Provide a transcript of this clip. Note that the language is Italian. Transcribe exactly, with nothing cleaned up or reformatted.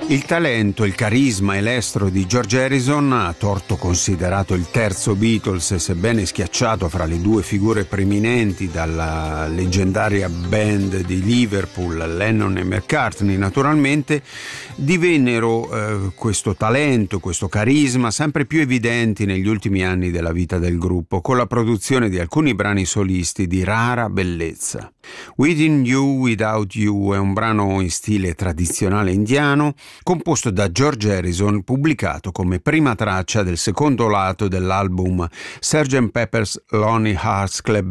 Il talento, il carisma e l'estro di George Harrison, a torto considerato il terzo Beatles, sebbene schiacciato fra le due figure preminenti dalla leggendaria band di Liverpool, Lennon e McCartney naturalmente, divennero eh, questo talento, questo carisma sempre più evidenti negli ultimi anni della vita del gruppo, con la produzione di alcuni brani solisti di rara bellezza. Within You, Without You è un brano in stile tradizionale indiano, composto da George Harrison, pubblicato come prima traccia del secondo lato dell'album sergeant Pepper's Lonely Hearts Club